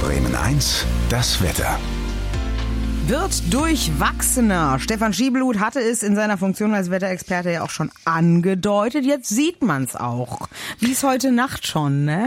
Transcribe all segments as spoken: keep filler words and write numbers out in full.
Bremen eins, das Wetter. Wird durchwachsener. Stefan Schiebelhut hatte es in seiner Funktion als Wetterexperte ja auch schon angedeutet. Jetzt sieht man's auch. Wie es heute Nacht schon, ne?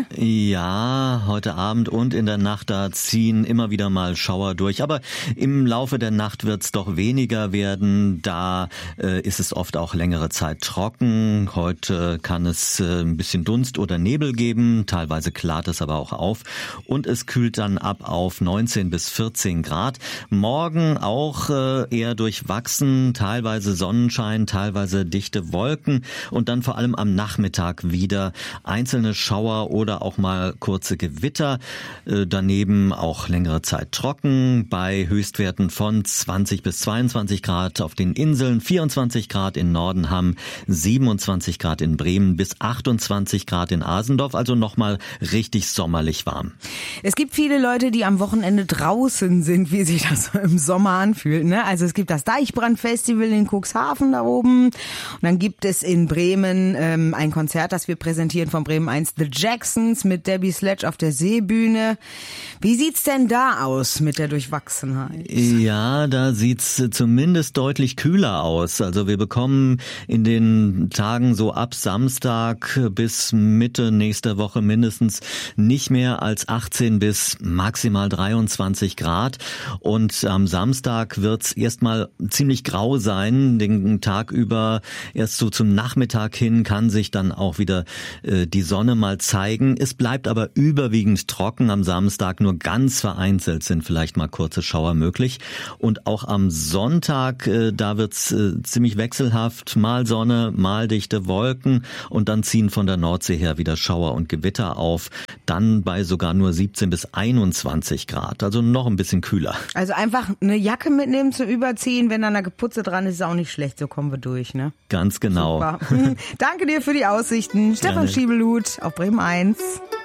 Ja, heute Abend und in der Nacht, da ziehen immer wieder mal Schauer durch. Aber im Laufe der Nacht wird's doch weniger werden. Da äh, ist es oft auch längere Zeit trocken. Heute kann es äh, ein bisschen Dunst oder Nebel geben. Teilweise klart es aber auch auf. Und es kühlt dann ab auf neunzehn bis vierzehn Grad. Morgen Morgen auch äh, eher durchwachsen, teilweise Sonnenschein, teilweise dichte Wolken und dann vor allem am Nachmittag wieder einzelne Schauer oder auch mal kurze Gewitter. Äh, daneben auch längere Zeit trocken bei Höchstwerten von zwanzig bis zweiundzwanzig Grad auf den Inseln, vierundzwanzig Grad in Nordenham, siebenundzwanzig Grad in Bremen bis achtundzwanzig Grad in Asendorf, also nochmal richtig sommerlich warm. Es gibt viele Leute, die am Wochenende draußen sind, wie sich das so im Sommer anfühlt, ne? Also es gibt das Deichbrand-Festival in Cuxhaven da oben und dann gibt es in Bremen ähm, ein Konzert, das wir präsentieren von Bremen eins, The Jacksons mit Debbie Sledge auf der Seebühne. Wie sieht's denn da aus mit der Durchwachsenheit? Ja, da sieht's zumindest deutlich kühler aus. Also wir bekommen in den Tagen so ab Samstag bis Mitte nächster Woche mindestens nicht mehr als achtzehn bis maximal dreiundzwanzig Grad und am Samstag wird's erstmal ziemlich grau sein, den Tag über. Erst so zum Nachmittag hin kann sich dann auch wieder äh, die Sonne mal zeigen. Es bleibt aber überwiegend trocken am Samstag, nur ganz vereinzelt sind vielleicht mal kurze Schauer möglich. Und auch am Sonntag, äh, da wird's äh, ziemlich wechselhaft, mal Sonne, mal dichte Wolken und dann ziehen von der Nordsee her wieder Schauer und Gewitter auf. Dann bei sogar nur siebzehn bis einundzwanzig Grad, also noch ein bisschen kühler. Also einfach eine Jacke mitnehmen zum Überziehen, wenn da eine Kapuze dran ist, ist auch nicht schlecht, so kommen wir durch, ne? Ganz genau. Super. Danke dir für die Aussichten. Stefan Schiebelhut auf Bremen eins.